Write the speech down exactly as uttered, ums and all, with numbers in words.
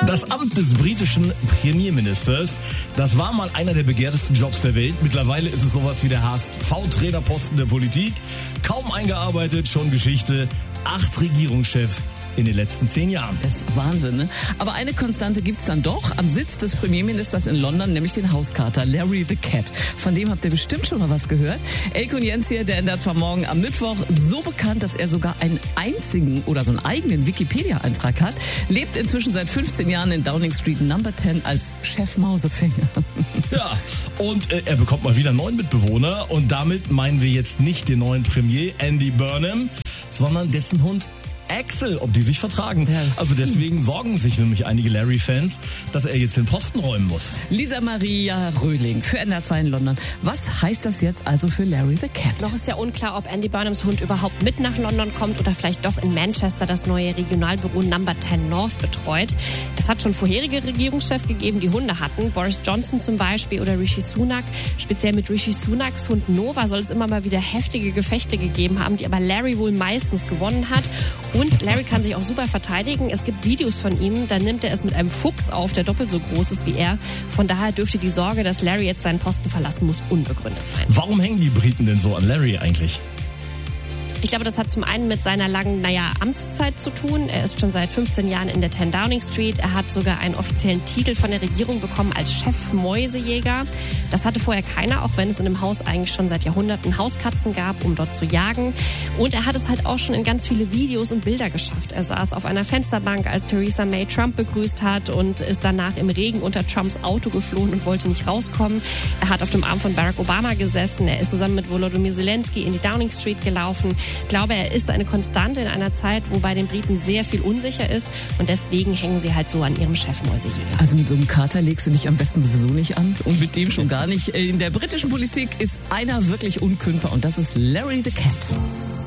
Das Amt des britischen Premierministers, das war mal einer der begehrtesten Jobs der Welt. Mittlerweile ist es sowas wie der H S V-Trainerposten der Politik. Kaum eingearbeitet, schon Geschichte. Acht Regierungschefs in den letzten zehn Jahren. Das ist Wahnsinn, ne? Aber eine Konstante gibt's dann doch am Sitz des Premierministers in London, nämlich den Hauskater Larry the Cat. Von dem habt ihr bestimmt schon mal was gehört. Elke und Jens hier, der ändert zwar morgen am Mittwoch, so bekannt, dass er sogar einen einzigen oder so einen eigenen Wikipedia-Eintrag hat, lebt inzwischen seit fünfzehn Jahren in Downing Street Number zehn als Chef Mausefänger. Ja, und äh, er bekommt mal wieder einen neuen Mitbewohner und damit meinen wir jetzt nicht den neuen Premier Andy Burnham, sondern dessen Hund Axel, ob die sich vertragen. Ja, also deswegen sorgen sich nämlich einige Larry-Fans, dass er jetzt den Posten räumen muss. Lisa Maria Röhling für N D R zwei in London. Was heißt das jetzt also für Larry the Cat? Noch ist ja unklar, ob Andy Burnhams Hund überhaupt mit nach London kommt oder vielleicht doch in Manchester das neue Regionalbüro Number zehn North betreut. Es hat schon vorherige Regierungschefs gegeben, die Hunde hatten. Boris Johnson zum Beispiel oder Rishi Sunak. Speziell mit Rishi Sunaks Hund Nova soll es immer mal wieder heftige Gefechte gegeben haben, die aber Larry wohl meistens gewonnen hat. Und Larry kann sich auch super verteidigen. Es gibt Videos von ihm, da nimmt er es mit einem Fuchs auf, der doppelt so groß ist wie er. Von daher dürfte die Sorge, dass Larry jetzt seinen Posten verlassen muss, unbegründet sein. Warum hängen die Briten denn so an Larry eigentlich? Ich glaube, das hat zum einen mit seiner langen, naja, Amtszeit zu tun. Er ist schon seit fünfzehn Jahren in der zehn Downing Street. Er hat sogar einen offiziellen Titel von der Regierung bekommen als Chef-Mäusejäger. Das hatte vorher keiner, auch wenn es in dem Haus eigentlich schon seit Jahrhunderten Hauskatzen gab, um dort zu jagen. Und er hat es halt auch schon in ganz viele Videos und Bilder geschafft. Er saß auf einer Fensterbank, als Theresa May Trump begrüßt hat und ist danach im Regen unter Trumps Auto geflohen und wollte nicht rauskommen. Er hat auf dem Arm von Barack Obama gesessen. Er ist zusammen mit Volodymyr Zelensky in die Downing Street gelaufen. Ich glaube, er ist eine Konstante in einer Zeit, wo bei den Briten sehr viel unsicher ist und deswegen hängen sie halt so an ihrem Chefmäusejäger. Also mit so einem Kater legst du dich am besten sowieso nicht an und mit dem schon gar nicht. In der britischen Politik ist einer wirklich unkündbar und das ist Larry the Cat.